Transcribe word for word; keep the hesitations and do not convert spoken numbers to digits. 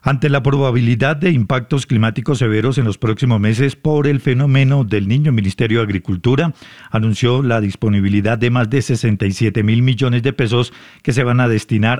Ante la probabilidad de impactos climáticos severos en los próximos meses por el fenómeno del Niño, el Ministerio de Agricultura anunció la disponibilidad de más de sesenta y siete mil millones de pesos que se van a destinar